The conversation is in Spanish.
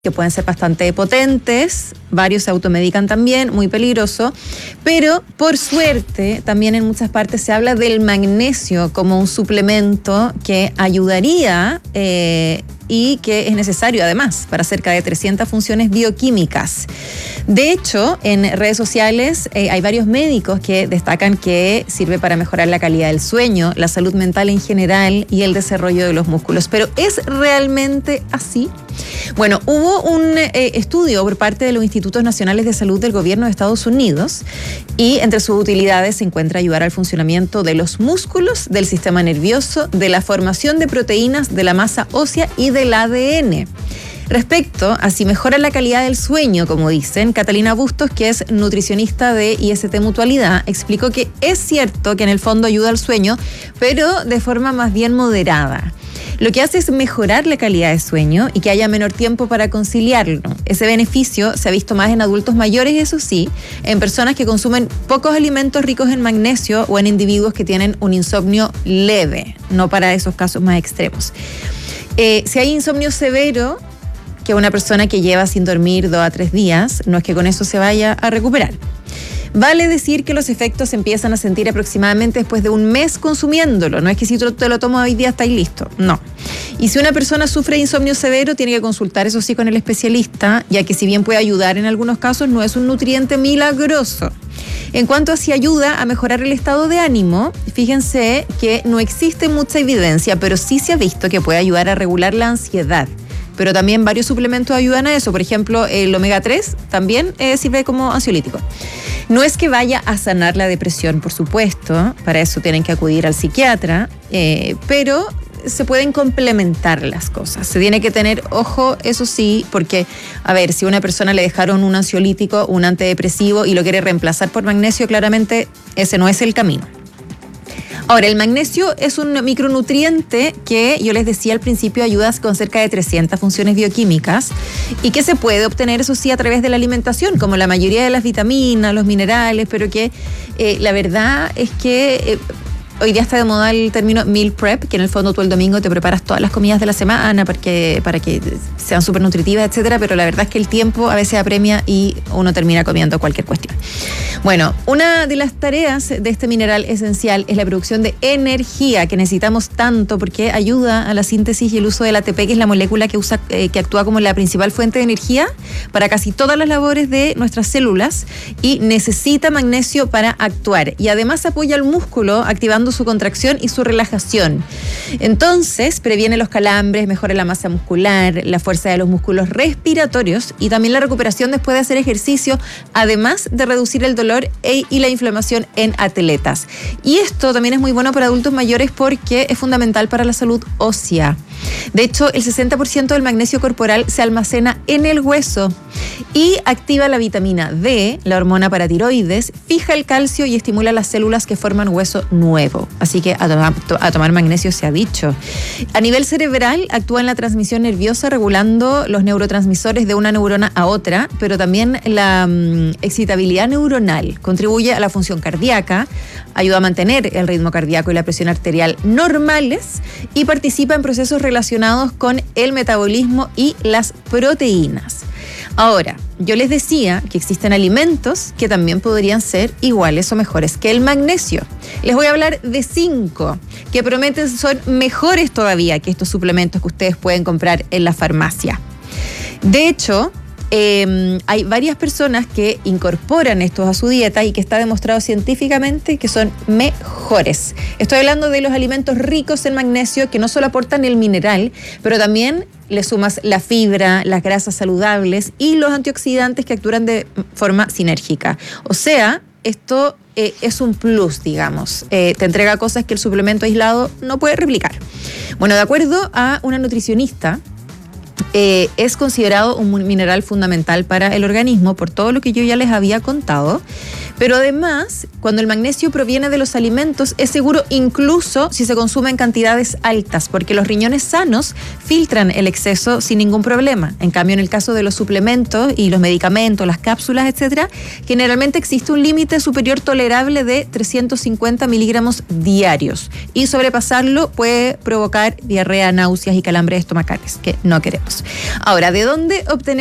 que pueden ser bastante potentes, varios se automedican también, muy peligroso, pero por suerte también en muchas partes se habla del magnesio como un suplemento que ayudaría y que es necesario además para cerca de 300 funciones bioquímicas. De hecho, en redes sociales hay varios médicos que destacan que sirve para mejorar la calidad del sueño, la salud mental en general y el desarrollo de los músculos. ¿Pero es realmente así? Bueno, hubo un estudio por parte de los Institutos Nacionales de Salud del Gobierno de Estados Unidos y entre sus utilidades se encuentra ayudar al funcionamiento de los músculos, del sistema nervioso, de la formación de proteínas, de la masa ósea y del ADN. Respecto a si mejora la calidad del sueño, como dicen, Catalina Bustos, que es nutricionista de IST Mutualidad, explicó que es cierto que en el fondo ayuda al sueño, pero de forma más bien moderada. Lo que hace es mejorar la calidad de sueño y que haya menor tiempo para conciliarlo. Ese beneficio se ha visto más en adultos mayores, eso sí, en personas que consumen pocos alimentos ricos en magnesio o en individuos que tienen un insomnio leve, no para esos casos más extremos. Si hay insomnio severo, que una persona que lleva sin dormir 2 a 3 días, no es que con eso se vaya a recuperar. Vale decir que los efectos se empiezan a sentir aproximadamente después de un mes consumiéndolo. No es que si te lo tomo hoy día estáis listo, no. Y si una persona sufre de insomnio severo, tiene que consultar eso sí con el especialista, ya que si bien puede ayudar en algunos casos, no es un nutriente milagroso. En cuanto a si ayuda a mejorar el estado de ánimo, fíjense que no existe mucha evidencia, pero sí se ha visto que puede ayudar a regular la ansiedad. Pero también varios suplementos ayudan a eso. Por ejemplo, el omega 3 también sirve como ansiolítico. No es que vaya a sanar la depresión, por supuesto, para eso tienen que acudir al psiquiatra, pero se pueden complementar las cosas. Se tiene que tener ojo, eso sí, porque, a ver, si a una persona le dejaron un ansiolítico, un antidepresivo y lo quiere reemplazar por magnesio, claramente ese no es el camino. Ahora, el magnesio es un micronutriente que yo les decía al principio ayuda con cerca de 300 funciones bioquímicas y que se puede obtener, eso sí, a través de la alimentación, como la mayoría de las vitaminas, los minerales, pero que la verdad es que hoy día está de moda el término meal prep, que en el fondo tú el domingo te preparas todas las comidas de la semana para que sean súper nutritivas, etcétera, pero la verdad es que el tiempo a veces apremia y uno termina comiendo cualquier cuestión. Bueno, una de las tareas de este mineral esencial es la producción de energía que necesitamos tanto porque ayuda a la síntesis y el uso del ATP, que es la molécula que actúa como la principal fuente de energía para casi todas las labores de nuestras células y necesita magnesio para actuar. Y además apoya al músculo activando su contracción y su relajación. Entonces, previene los calambres, mejora la masa muscular, la fuerza de los músculos respiratorios y también la recuperación después de hacer ejercicio, además de reducir el dolor y la inflamación en atletas. Y esto también es muy bueno para adultos mayores porque es fundamental para la salud ósea. De hecho, el 60% del magnesio corporal se almacena en el hueso y activa la vitamina D, la hormona paratiroides, fija el calcio y estimula las células que forman hueso nuevo. Así que a tomar magnesio se ha dicho. A nivel cerebral, actúa en la transmisión nerviosa regulando los neurotransmisores de una neurona a otra, pero también la excitabilidad neuronal. Contribuye a la función cardíaca, ayuda a mantener el ritmo cardíaco y la presión arterial normales y participa en procesos relacionados con el metabolismo y las proteínas. Ahora, yo les decía que existen alimentos que también podrían ser iguales o mejores que el magnesio. Les voy a hablar de 5 que prometen son mejores todavía que estos suplementos que ustedes pueden comprar en la farmacia. De hecho, hay varias personas que incorporan estos a su dieta y que está demostrado científicamente que son mejores. Estoy hablando de los alimentos ricos en magnesio que no solo aportan el mineral, pero también le sumas la fibra, las grasas saludables y los antioxidantes que actúan de forma sinérgica. O sea, esto es un plus, digamos. Te entrega cosas que el suplemento aislado no puede replicar. Bueno, de acuerdo a una nutricionista, es considerado un mineral fundamental para el organismo por todo lo que yo ya les había contado, Pero además, cuando el magnesio proviene de los alimentos, es seguro incluso si se consume en cantidades altas, porque los riñones sanos filtran el exceso sin ningún problema. En cambio, en el caso de los suplementos y los medicamentos, las cápsulas, etcétera, generalmente existe un límite superior tolerable de 350 miligramos diarios, y sobrepasarlo puede provocar diarrea, náuseas y calambres estomacales, que no queremos. Ahora, ¿de dónde obtener